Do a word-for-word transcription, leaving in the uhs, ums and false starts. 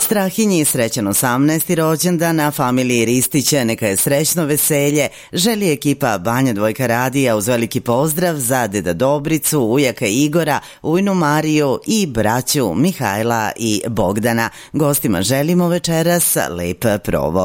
Strahinji srećan osamnaesti rođendan, a familiji Ristića neka je srećno veselje, želi ekipa Banja Dvojka radija uz veliki pozdrav za deda Dobricu, ujaka Igora, ujnu Mariju i braću Mihajla i Bogdana. Gostima želimo večeras lep provod.